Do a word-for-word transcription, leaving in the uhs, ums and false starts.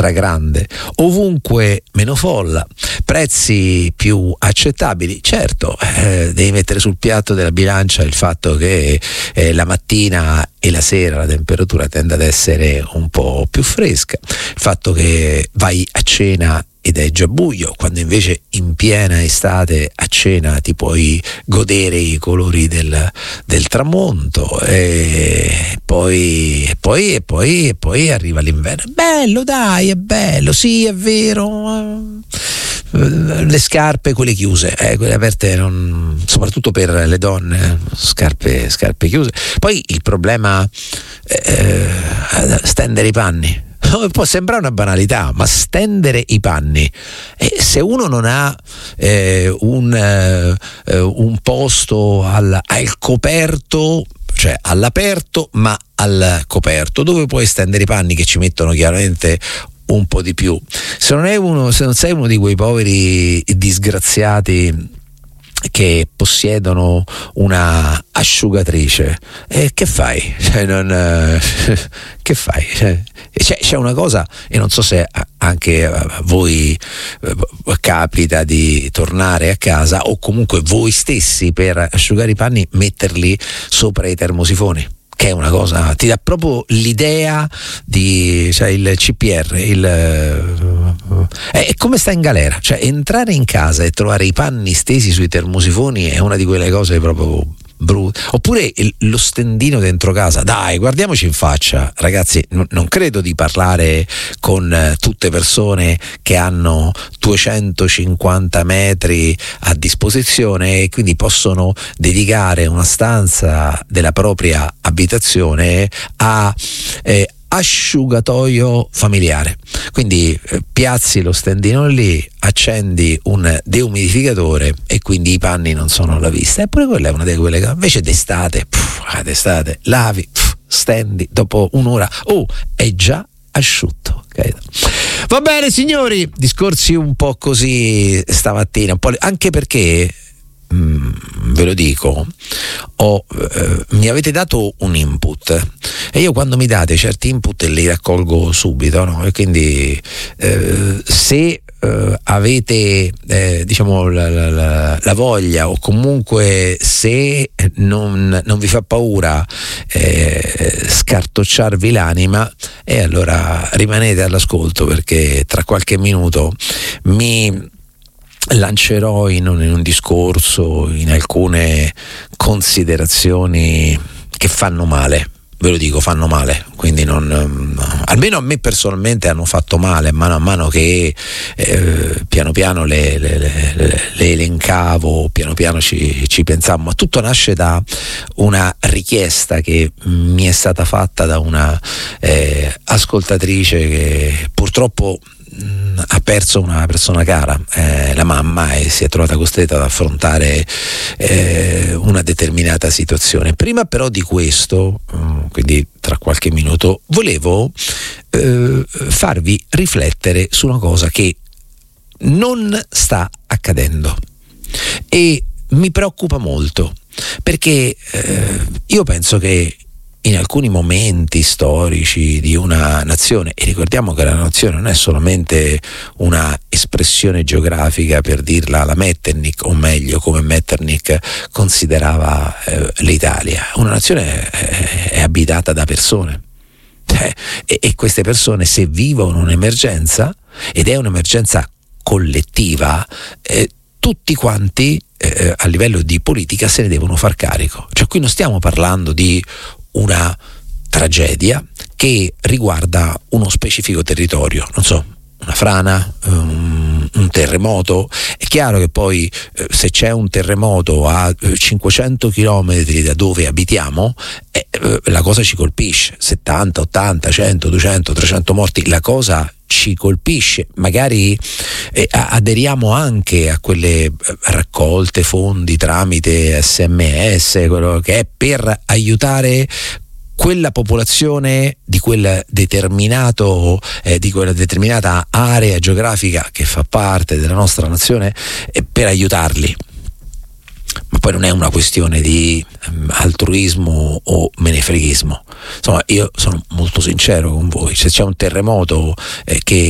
stragrande, ovunque meno folla, prezzi più accettabili. Certo, eh, devi mettere sul piatto della bilancia il fatto che eh, la mattina e la sera la temperatura tende ad essere un po' più fresca, il fatto che vai a cena ed è già buio, quando invece in piena estate a cena ti puoi godere i colori del, del tramonto, e poi e poi e poi e poi arriva l'inverno. Bello, dai, è bello, sì, è vero. Le scarpe, quelle chiuse, eh, quelle aperte non, soprattutto per le donne, scarpe, scarpe chiuse. Poi il problema eh, stendere i panni. Può sembrare una banalità, ma stendere i panni, e se uno non ha eh, un, eh, un posto al, al coperto, cioè all'aperto ma al coperto, dove puoi stendere i panni, che ci mettono chiaramente un po' di più, se non è uno, se non sei uno di quei poveri disgraziati che possiedono una asciugatrice, e eh, che fai? Cioè, non, eh, che fai? Cioè, c'è, c'è una cosa, e non so se anche a voi eh, capita di tornare a casa, o comunque voi stessi, per asciugare i panni metterli sopra i termosifoni, che è una cosa, ti dà proprio l'idea di, cioè il C P R, il, è, è come sta in galera, cioè entrare in casa e trovare i panni stesi sui termosifoni è una di quelle cose proprio brutte. Oppure il, lo stendino dentro casa, dai, guardiamoci in faccia, ragazzi, n- non credo di parlare con eh, tutte persone che hanno duecentocinquanta metri a disposizione e quindi possono dedicare una stanza della propria abitazione a eh, asciugatoio familiare. Quindi eh, piazzi lo stendino lì, accendi un deumidificatore e quindi i panni non sono alla vista. Eppure quella è una di quelle cose. Invece d'estate, pff, d'estate lavi, pff, stendi, dopo un'ora, oh, è già asciutto. Okay. Va bene, signori, discorsi un po' così stamattina, un po', anche perché Mm, ve lo dico, ho, eh, mi avete dato un input e io quando mi date certi input li raccolgo subito, no? E quindi eh, se eh, avete eh, diciamo la, la, la voglia, o comunque se non, non vi fa paura eh, scartocciarvi l'anima, e eh, allora rimanete all'ascolto, perché tra qualche minuto mi lancerò in un, in un discorso, in alcune considerazioni che fanno male, ve lo dico, fanno male, quindi non, almeno a me personalmente hanno fatto male, mano a mano che eh, piano piano le, le, le, le elencavo, piano piano ci, ci pensavo, ma tutto nasce da una richiesta che mi è stata fatta da una eh, ascoltatrice che purtroppo ha perso una persona cara, eh, la mamma, e si è trovata costretta ad affrontare eh, una determinata situazione. Prima però di questo, quindi tra qualche minuto, volevo eh, farvi riflettere su una cosa che non sta accadendo e mi preoccupa molto, perché eh, io penso che in alcuni momenti storici di una nazione, e ricordiamo che la nazione non è solamente una espressione geografica per dirla alla Metternich, o meglio come Metternich considerava eh, l'Italia, una nazione è, è abitata da persone eh, e, e queste persone, se vivono un'emergenza, ed è un'emergenza collettiva, eh, tutti quanti eh, a livello di politica se ne devono far carico. Cioè qui non stiamo parlando di una tragedia che riguarda uno specifico territorio, non so, una frana, um, un terremoto. È chiaro che poi eh, se c'è un terremoto a eh, cinquecento chilometri da dove abitiamo, eh, eh, la cosa ci colpisce, settanta, ottanta, cento, duecento, trecento morti, la cosa ci colpisce. Magari eh, aderiamo anche a quelle raccolte fondi tramite S M S, quello che è per aiutare quella popolazione di quel determinato eh, di quella determinata area geografica che fa parte della nostra nazione, eh, per aiutarli. Ma poi non è una questione di um, altruismo o menefreghismo. Insomma, io sono molto sincero con voi: se c'è un terremoto eh, che